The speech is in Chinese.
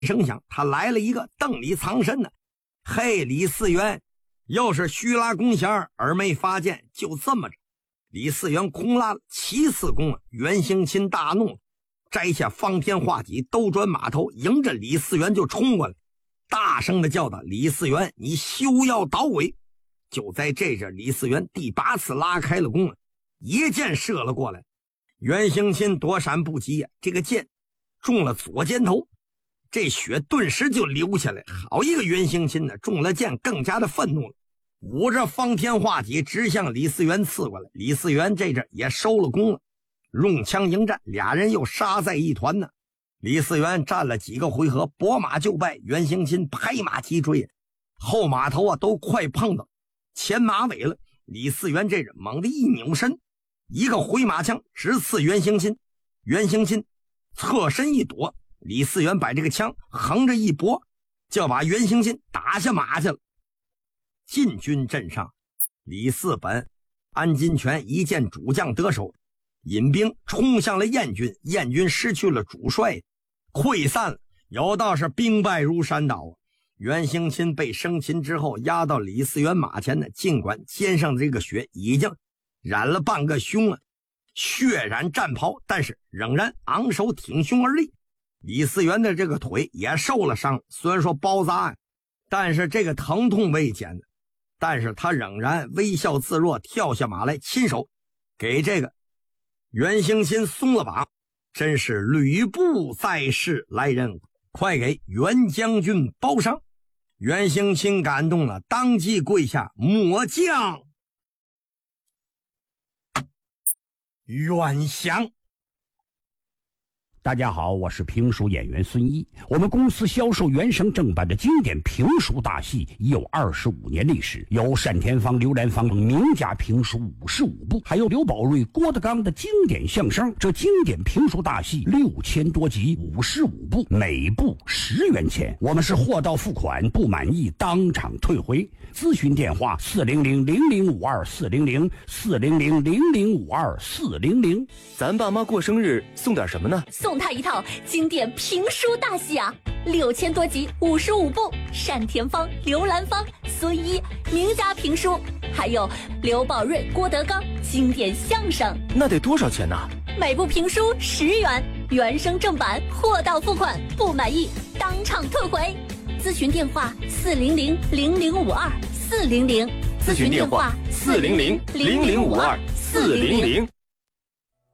声响，他来了一个瞪里藏神的。嘿，李嗣源又是虚拉弓弦而没发箭，就这么着，李嗣源空拉了7次弓，袁兴钦大怒，摘下方天画戟，兜转马头，迎着李嗣源就冲过来，大声的叫道：李嗣源，你休要捣鬼！就在这时，李嗣源第8次拉开了弓，一箭射了过来。袁兴钦躲闪不及，这个箭中了左肩头，这血顿时就流下来。好一个袁兴钦呢，中了箭更加的愤怒了，舞着方天画戟直向李嗣源刺过来。李嗣源这阵也收了弓了，用枪迎战，俩人又杀在一团呢。李嗣源战了几个回合，拨马就败，袁兴钦拍马急追，后马头都快碰到前马尾了。李嗣源这阵猛地一扭身，一个回马枪直刺袁兴钦，袁兴钦侧身一躲，李嗣源把这个枪横着一拨，就把袁兴钦打下马去了。晋军阵上，李嗣本、安金泉一见主将得手，引兵冲向了燕军，燕军失去了主帅，溃散了，有道是兵败如山倒。袁兴钦被生擒之后押到李嗣源马前呢，尽管肩上的这个血已经染了半个胸了，血染战袍，但是仍然昂首挺胸而立。李嗣源的这个腿也受了伤，虽然说包扎，但是这个疼痛未减的，但是他仍然微笑自若，跳下马来，亲手给这个袁兴钦松了绑。真是吕布在世，来人快给袁将军包伤。袁兴钦感动了，当即跪下：末将远降。 大家好，我是评书演员孙一。我们公司销售原声正版的经典评书大戏已有25年历史，有单田芳、刘兰芳等名家评书55部，还有刘宝瑞、郭德纲的经典相声。这经典评书大戏6000多集，55部，每部10元钱。我们是货到付款，不满意当场退回。咨询电话400-0052-400，400-0052-400。 咱爸妈过生日送点什么呢？ 送他一套经典评书大戏啊，6000多集，55部，单田芳、刘兰芳、孙一名家评书，还有刘宝瑞、郭德纲经典相声。 那得多少钱呢？ 每部评书10元，原声正版，货到付款，不满意当场退回。咨询电话400-0052-400， 咨询电话400-0052-400。